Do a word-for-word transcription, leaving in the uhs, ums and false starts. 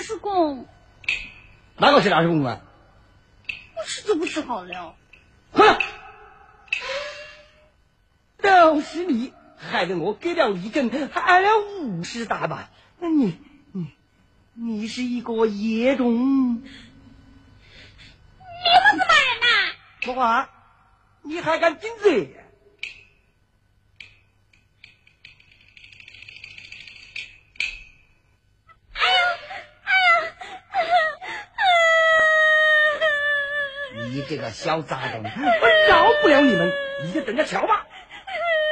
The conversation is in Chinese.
师公。 哪个是大师公啊？ 我吃就不吃好了。 哼！都是你害得我给了一根，还挨了五十大板。你你你是一个野种！你我是骂人呐！ 说话，你还敢顶嘴？你这个小杂种，我饶不了你们！你就等着瞧吧！